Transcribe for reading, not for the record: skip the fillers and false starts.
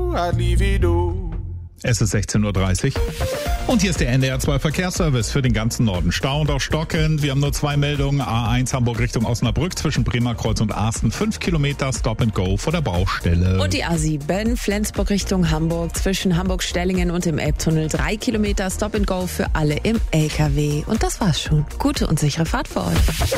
I'd leave it all. Es ist 16:30 Uhr und hier ist der NDR 2 Verkehrsservice für den ganzen Norden. Stau und auch stockend. Wir haben nur 2 Meldungen. A1 Hamburg Richtung Osnabrück zwischen Bremerkreuz und Asten. 5 Kilometer Stop and Go vor der Baustelle. Und die A7 Flensburg Richtung Hamburg zwischen Hamburg-Stellingen und dem Elbtunnel. 3 Kilometer Stop and Go für alle im LKW. Und das war's schon. Gute und sichere Fahrt für euch.